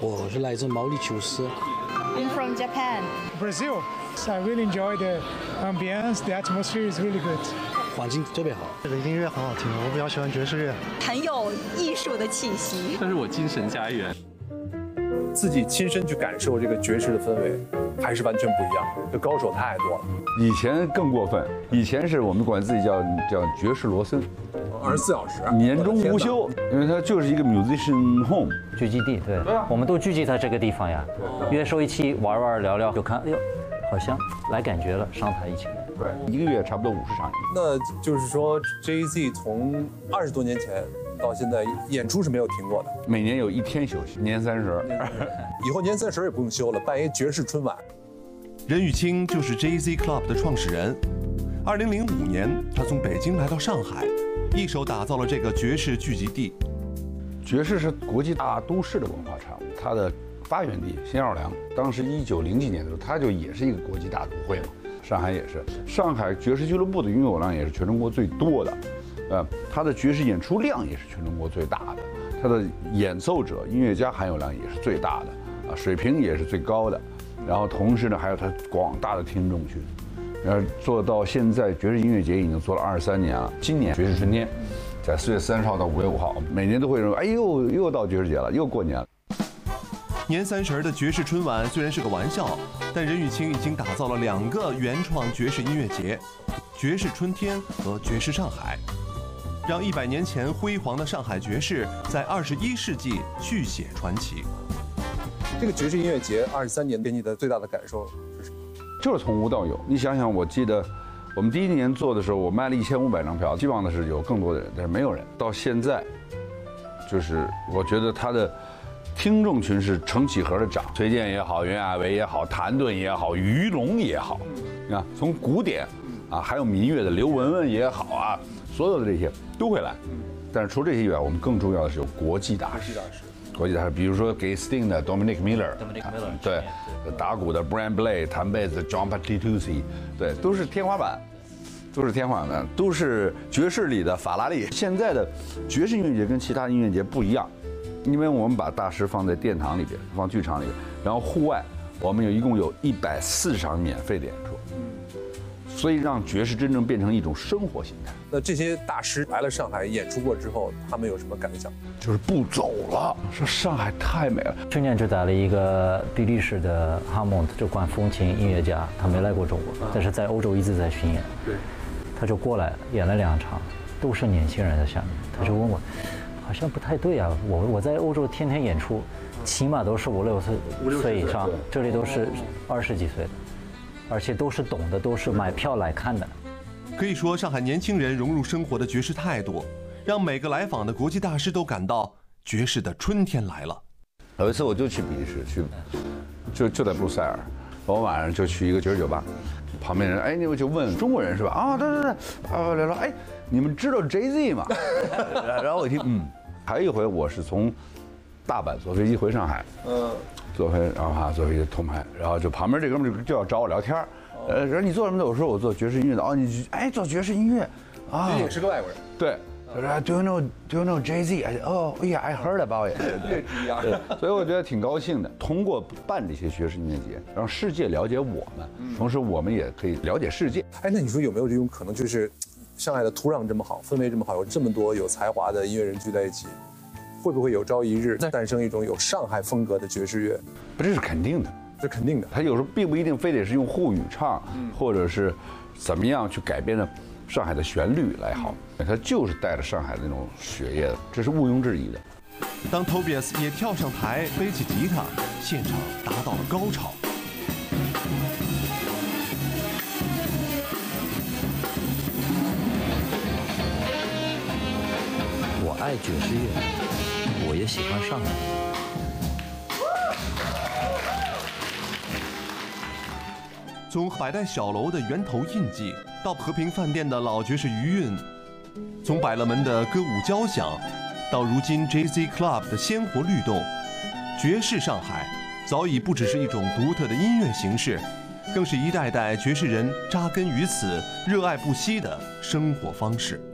我是来自毛里求斯。 I'm from Japan. Brazil. So I really enjoy the ambience. The atmosphere is really good. 环境特别好， 这个音乐很好听，我比较喜欢爵士乐， 很有艺术的气息。 这是我精神家园。 自己亲身去感受这个爵士的氛围，还是完全不一样。这高手太多了。 以前更过分，以前是我们管自己叫爵士罗森 ，24小时， 年中无休，因为它就是一个 musician home 聚集地。对，我们都聚集在这个地方呀，约收一期玩玩聊聊，就看，哎呦，好像来感觉了，上台一起来。 对，一个月差不多50场。 那就是说 ，Jay-Z 从20多年前到现在演出是没有停过的， 每年有1天休息，年30。 以后年30也不用休了，办一爵士春晚。 任玉清就是 Jay-Z Club 的创始人。2005年，他从北京来到上海，一手打造了这个爵士聚集地。 爵士是国际大都市的文化产物，它的发源地新奥尔良，当时1900几年的时候，它就也是一个国际大都会嘛。上海也是，上海爵士俱乐部的拥有量也是全中国最多的，它的爵士演出量也是全中国最大的，它的演奏者、音乐家含有量也是最大的，水平也是最高的，然后同时呢，还有它广大的听众群，然后做到现在，爵士音乐节已经做了23年了。今年爵士春天，在4月30号到5月5号，每年都会认为，哎呦，又到爵士节了，又过年了。 年30的爵士春晚虽然是个玩笑，但任玉清已经打造了2个原创爵士音乐节：爵士春天和爵士上海，让100年前辉煌的上海爵士在21世纪续写传奇。 这个爵士音乐节23年给你的最大的感受是什么？ 就是从无到有。你想想，我记得我们第1年做的时候，我卖了1500张票，希望的是有更多的人，但是没有人。到现在，就是我觉得他的听众群是成几何的涨，崔健也好，袁娅维也好，谭盾也好，于龙也好，你看从古典啊，还有民乐的刘雯雯也好啊，所有的这些都会来。但是除这些以外，我们更重要的是有国际大师。国际大师，比如说给 Sting 的 Dominic Miller， 对，打鼓的 Brian Blade， 弹贝斯 John Patitucci， 对，都是天花板。都是爵士里的法拉利。现在的爵士音乐节跟其他音乐节不一样，因为我们把大师放在殿堂里边，放剧场里边，然后户外我们一共有140场免费的演出，所以让爵士真正变成一种生活形态。 那这些大师来了上海演出过之后，他们有什么感想？ 就是不走了，说上海太美了。 去年就带了一个比利时的哈蒙特，就管风琴音乐家，他没来过中国，但是在欧洲一直在巡演。 对， 他就过来演了2场，都是年轻人在下面。他就问我，好像不太对啊，我在欧洲天天演出，起码都是5、6岁以上，这里都是20几岁的，而且都是懂的，都是买票来看的。 可以说，上海年轻人融入生活的爵士态度，让每个来访的国际大师都感到爵士的春天来了。 有一次我就去比利时，就在布鲁塞尔，我晚上就去一个爵士酒吧，旁边人哎，你们就问中国人是吧？啊，对，聊聊，哎，你们知道 Jay-Z 吗？然后我一听，还有一回我是从大阪坐飞机回上海，坐飞机通拍，然后就旁边这哥们就要找我聊天。说你做什么的？我说我做爵士音乐的。哦，你做爵士音乐啊？ 也是个外国人。 对，他说 Do you know Jay-Z？ 哦，Yeah，I heard about it。对，所以我觉得挺高兴的。通过办这些爵士音乐节，让世界了解我们，同时我们也可以了解世界。 哎，那你说有没有这种可能，就是上海的土壤这么好，氛围这么好，有这么多有才华的音乐人聚在一起，会不会有朝一日诞生一种有上海风格的爵士乐？ 不，这是肯定的。 这肯定的， 他有时候并不一定非得是用沪语唱，或者是怎么样去改编的上海的旋律来好，他就是带着上海的那种血液的，这是毋庸置疑的。 当 Tobias 也跳上台，背起吉他，现场达到了高潮。 我爱爵士乐，我也喜欢上海。 从百代小楼的源头印记，到和平饭店的老爵士余韵，从百乐门的歌舞交响，到如今 Jay-Z Club 的鲜活律动，爵士上海早已不只是一种独特的音乐形式，更是一代代爵士人扎根于此、热爱不息的生活方式。